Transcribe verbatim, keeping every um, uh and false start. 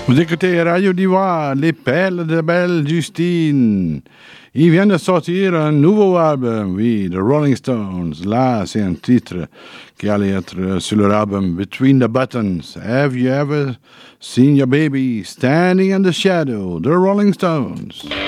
Vous écoutez Radio d'Ivoire, Les Perles de Belle Justine. Il vient de sortir un nouveau album, oui, The Rolling Stones. Là, c'est un titre qui allait être sur leur album Between the Buttons. Have you ever seen your baby standing in the shadow? The Rolling Stones.